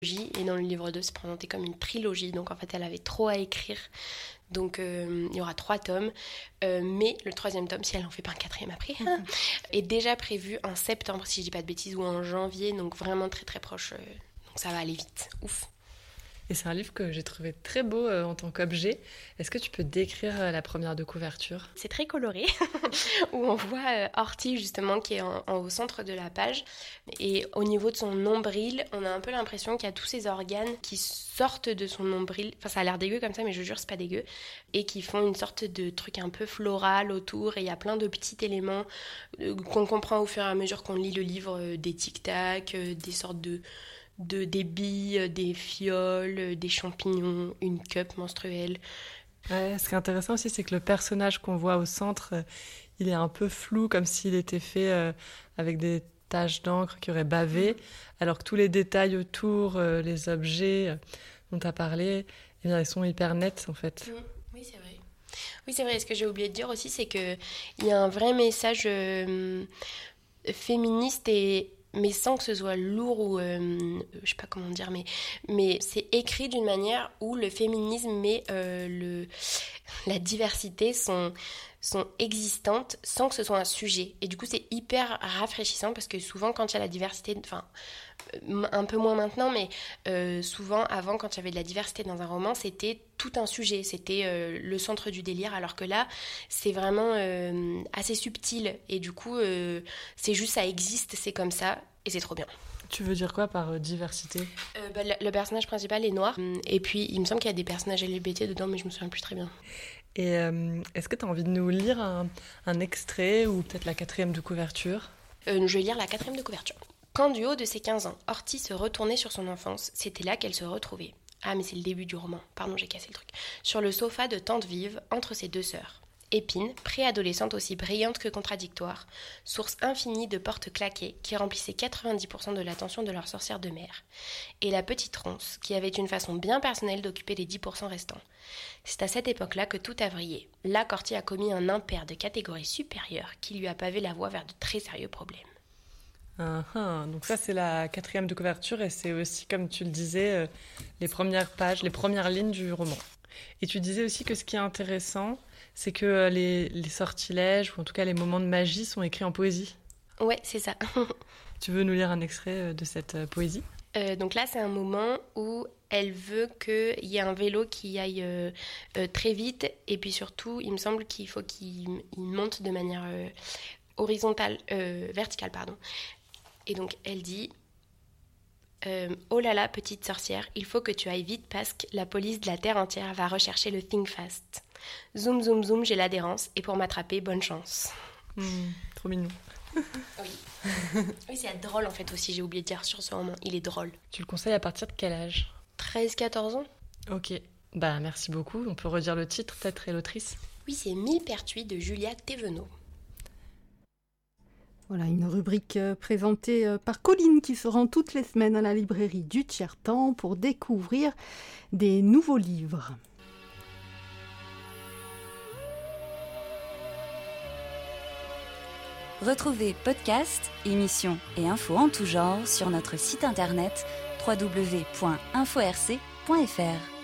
Et dans le livre 2, c'est présenté comme une trilogie. Donc en fait, elle avait trop à écrire. Donc il y aura 3 tomes. Mais le 3e tome, si elle en fait pas un 4e après, est déjà prévu en septembre, si je dis pas de bêtises, ou en janvier. Donc vraiment très très proche. Donc ça va aller vite. Ouf. Et c'est un livre que j'ai trouvé très beau en tant qu'objet. Est-ce que tu peux décrire la première de couverture ? C'est très coloré, où on voit Horty justement qui est au centre de la page. Et au niveau de son nombril, on a un peu l'impression qu'il y a tous ces organes qui sortent de son nombril. Enfin, ça a l'air dégueu comme ça, mais je jure, c'est pas dégueu. Et qui font une sorte de truc un peu floral autour. Et il y a plein de petits éléments qu'on comprend au fur et à mesure qu'on lit le livre, des tic-tac, des sortes des billes, des fioles, des champignons, une cup menstruelle. Ouais, ce qui est intéressant aussi, c'est que le personnage qu'on voit au centre, il est un peu flou, comme s'il était fait avec des taches d'encre qui auraient bavé, alors que tous les détails autour, les objets dont tu as parlé, eh bien, ils sont hyper nets en fait. Oui, c'est vrai. Oui, c'est vrai. Ce que j'ai oublié de dire aussi, c'est qu'il y a un vrai message féministe mais sans que ce soit lourd ou je sais pas comment dire, mais c'est écrit d'une manière où le féminisme et la diversité sont existantes sans que ce soit un sujet. Et du coup, c'est hyper rafraîchissant parce que souvent, quand il y a la diversité, enfin, un peu moins maintenant, mais souvent, avant, quand il y avait de la diversité dans un roman, c'était tout un sujet, c'était le centre du délire, alors que là, c'est vraiment assez subtil. Et du coup, c'est juste, ça existe, c'est comme ça, et c'est trop bien. Tu veux dire quoi par diversité ? Le personnage principal est noir, et puis il me semble qu'il y a des personnages LGBT dedans, mais je me souviens plus très bien. Et est-ce que tu as envie de nous lire un extrait ou peut-être la 4e de couverture ? Je vais lire la 4e de couverture. Quand du haut de ses 15 ans, Horty se retournait sur son enfance, c'était là qu'elle se retrouvait. Ah mais c'est le début du roman, pardon j'ai cassé le truc. Sur le sofa de tante Vive, entre ses 2 sœurs. Épine, préadolescente aussi brillante que contradictoire, source infinie de portes claquées qui remplissaient 90% de l'attention de leur sorcière de mère. Et la petite Ronce, qui avait une façon bien personnelle d'occuper les 10% restants. C'est à cette époque-là que tout a vrillé. Là qu'Horty a commis un impair de catégorie supérieure qui lui a pavé la voie vers de très sérieux problèmes. Donc ça c'est la 4e de couverture et c'est aussi, comme tu le disais, les premières pages, les premières lignes du roman. Et tu disais aussi que ce qui est intéressant, c'est que les sortilèges, ou en tout cas les moments de magie, sont écrits en poésie. Ouais, c'est ça. Tu veux nous lire un extrait de cette poésie ? Donc là, c'est un moment où elle veut qu'il y ait un vélo qui aille très vite. Et puis surtout, il me semble qu'il faut qu'il monte de manière verticale, pardon. Et donc, elle dit... oh là là, petite sorcière, il faut que tu ailles vite parce que la police de la terre entière va rechercher le Think Fast. Zoom, zoom, zoom, j'ai l'adhérence et pour m'attraper, bonne chance. Trop mignon. Oui. Oui, c'est drôle en fait aussi, j'ai oublié de dire sur ce roman, il est drôle. Tu le conseilles à partir de quel âge ? 13-14 ans. Ok, merci beaucoup. On peut redire le titre peut-être et l'autrice ? Oui, c'est Millepertuis de Julia Thévenot. Voilà, une rubrique présentée par Colline qui se rend toutes les semaines à la librairie du Tiers-Temps pour découvrir des nouveaux livres. Retrouvez podcasts, émissions et infos en tout genre sur notre site internet www.inforc.fr.